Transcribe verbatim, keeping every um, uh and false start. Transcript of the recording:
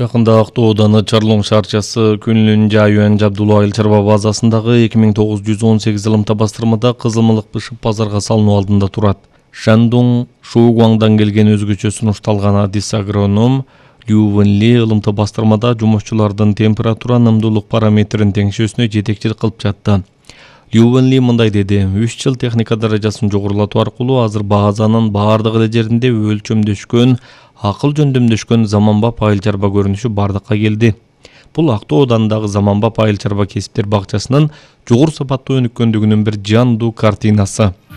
Жакында Актоо ауданы Чарлоң шаарчасы Күнлүн Жайуан Жабдулла айыл чарба базасындагы эки миң тогуз жүз он сегиз ылымта бастырмада кызылмылык бышып базарга салынуу алдында турат. Шандун Шуугуаңдан келген өзгөчө сунушталган адис агроном Лю Венли ылымта бастырмада жумушчулардын температура нымдуулук параметрин теңшөөсүнө жетекчилик кылып жатты. Лю Венли мындай деди: үч жыл техника даражасын жогорулатуу аркылуу азыр базанын баардык эле жеринде өлчөмдөшкөн, акыл жөндөмдөшкөн заманбап айыл чарба көрүнүшү бардыкка келди. Бул Актоо ауданындагы заманбап айыл чарба кесиптер бакчасынын жогору сапаттуу өнүккөндүгүнүн бир жандуу картинасы.